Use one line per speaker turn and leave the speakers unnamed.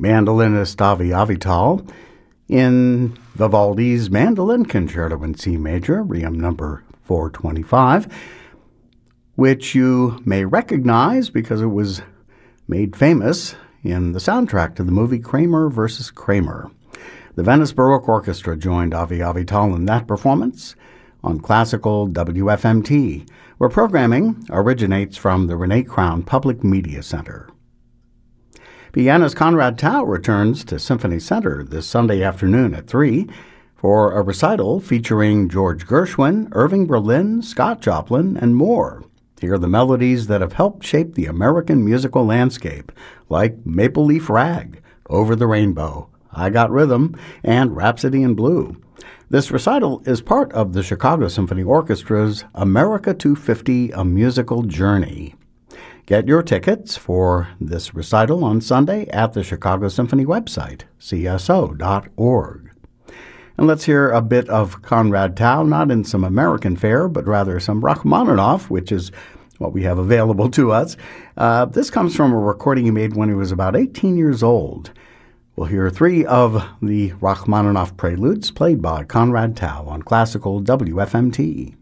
mandolinist Avi Avital in Vivaldi's Mandolin Concerto in C major, Requiem number 425, which you may recognize because it was made famous in the soundtrack to the movie Kramer versus Kramer. The Venice Baroque Orchestra joined Avi Avital in that performance on classical WFMT, where programming originates from the Renee Crown Public Media Center. Vienna's Konrad Tau returns to Symphony Center this Sunday afternoon at 3 for a recital featuring George Gershwin, Irving Berlin, Scott Joplin, and more. Hear the melodies that have helped shape the American musical landscape, like Maple Leaf Rag, Over the Rainbow, I Got Rhythm, and Rhapsody in Blue. This recital is part of the Chicago Symphony Orchestra's America 250, A Musical Journey. Get your tickets for this recital on Sunday at the Chicago Symphony website, cso.org. And let's hear a bit of Konrad Tau, not in some American fare, but rather some Rachmaninoff, which is what we have available to us. This comes from a recording he made when he was about 18 years old. We'll hear 3 of the Rachmaninoff preludes played by Konrad Tau on classical WFMT.